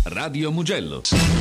Radio Mugello.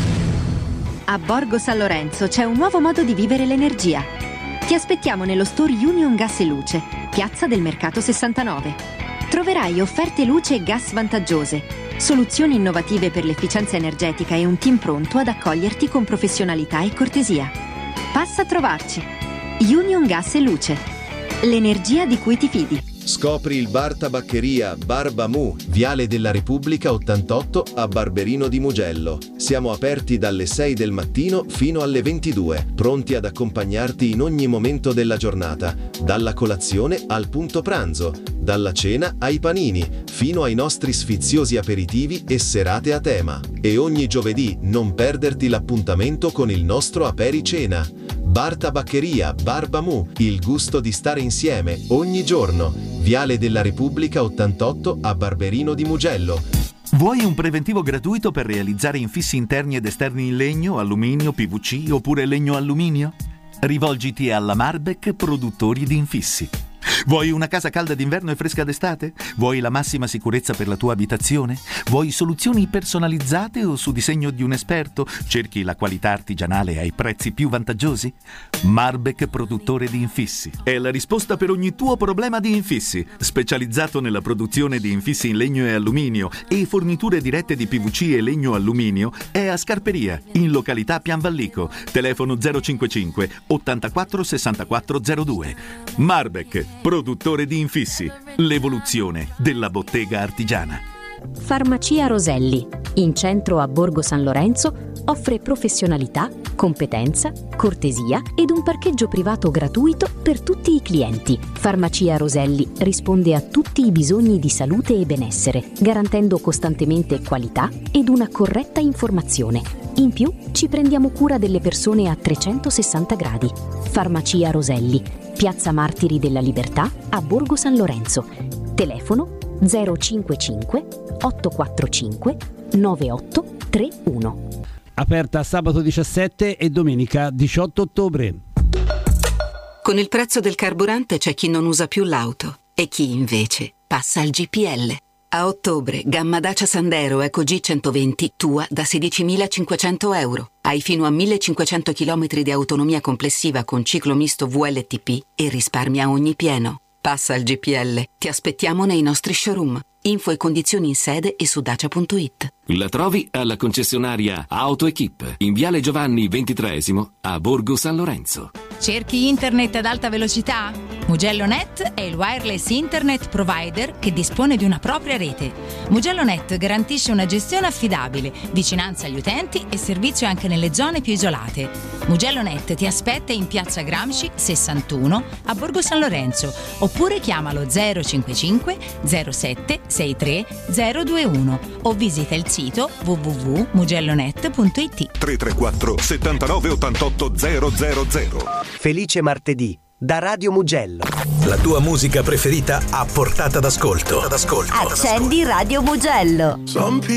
A Borgo San Lorenzo c'è un nuovo modo di vivere l'energia. Ti aspettiamo nello store Union Gas e Luce, Piazza del Mercato 69. Troverai offerte luce e gas vantaggiose, soluzioni innovative per l'efficienza energetica e un team pronto ad accoglierti con professionalità e cortesia. Passa a trovarci. Union Gas e Luce. L'energia di cui ti fidi. Scopri il bar tabaccheria Barba Mu, Viale della Repubblica 88 a Barberino di Mugello. Siamo aperti dalle 6 del mattino fino alle 22, pronti ad accompagnarti in ogni momento della giornata, dalla colazione al punto pranzo, dalla cena ai panini, fino ai nostri sfiziosi aperitivi e serate a tema. E ogni giovedì non perderti l'appuntamento con il nostro apericena. Bar Tabaccheria Barba Mu, il gusto di stare insieme ogni giorno. Viale della Repubblica 88 a Barberino di Mugello. Vuoi un preventivo gratuito per realizzare infissi interni ed esterni in legno, alluminio, PVC oppure legno-alluminio? Rivolgiti alla Marbek Produttori di Infissi. Vuoi una casa calda d'inverno e fresca d'estate? Vuoi la massima sicurezza per la tua abitazione? Vuoi soluzioni personalizzate o su disegno di un esperto? Cerchi la qualità artigianale ai prezzi più vantaggiosi? Marbek Produttore di Infissi è la risposta per ogni tuo problema di infissi. Specializzato nella produzione di infissi in legno e alluminio e forniture dirette di PVC e legno-alluminio, è a Scarperia, in località Pianvallico. Telefono 055 84 64 02. Marbek Produttore di Infissi, l'evoluzione della bottega artigiana. Farmacia Roselli, in centro a Borgo San Lorenzo, offre professionalità, competenza, cortesia ed un parcheggio privato gratuito per tutti i clienti. Farmacia Roselli risponde a tutti i bisogni di salute e benessere, garantendo costantemente qualità ed una corretta informazione. In più, ci prendiamo cura delle persone a 360 gradi. Farmacia Roselli, Piazza Martiri della Libertà a Borgo San Lorenzo. Telefono 055 845 9831. Aperta sabato 17 e domenica 18 ottobre. Con il prezzo del carburante c'è chi non usa più l'auto e chi invece passa al GPL. A ottobre, gamma Dacia Sandero Eco G120 tua da 16.500 euro. Hai fino a 1.500 km di autonomia complessiva con ciclo misto VLTP e risparmia ogni pieno. Passa al GPL. Ti aspettiamo nei nostri showroom. Info e condizioni in sede e su dacia.it. La trovi alla concessionaria AutoEquip in Viale Giovanni XXIII a Borgo San Lorenzo. Cerchi internet ad alta velocità? MugelloNet è il wireless internet provider che dispone di una propria rete. MugelloNet garantisce una gestione affidabile, vicinanza agli utenti e servizio anche nelle zone più isolate. MugelloNet ti aspetta in Piazza Gramsci 61 a Borgo San Lorenzo oppure chiamalo 055 07 63 021 o visita il sito www.mugellonet.it. 334 79 88 000. Felice martedì da Radio Mugello. La tua musica preferita a portata d'ascolto. Accendi Radio Mugello.